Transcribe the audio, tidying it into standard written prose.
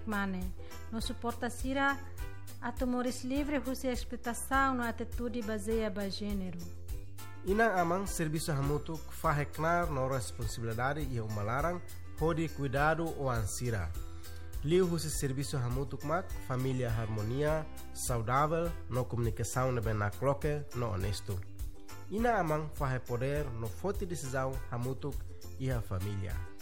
mane. Não suporta sira atomores livre husi expectação na atitude baseada em gênero. Inang amang serviço hamutuk faheknar no responsabilidade e o malarang hodi cuidado o ansira. Liu husi serviço hamutuk mak família harmonia, saudável, no comunicação na benacloque, no honesto. Ina amang fahe poder no forte decisão hamutuk e a família.